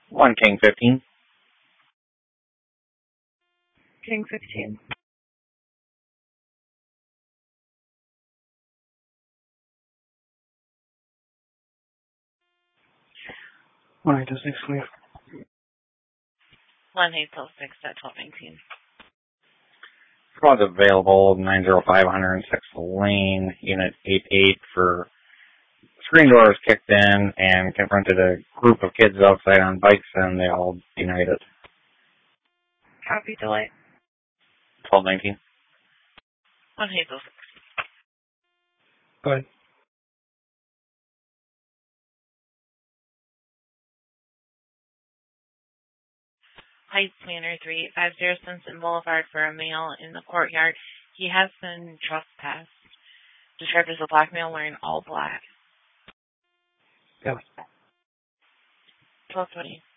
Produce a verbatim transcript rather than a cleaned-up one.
One King fifteen. King fifteen. One eight oh six, clear. One eight oh six at twelve nineteen. Squad's available, nine oh five one oh six Lane, Unit eight eight for screen doors kicked in and confronted a group of kids outside on bikes and they all denied it. Copy, delay. twelve nineteen. One eight oh six. Go ahead. Heights Manor three eight five zero Simpson Boulevard for a male in the courtyard. He has been trespassed. Described as a black male wearing all black. Go. twelve twenty.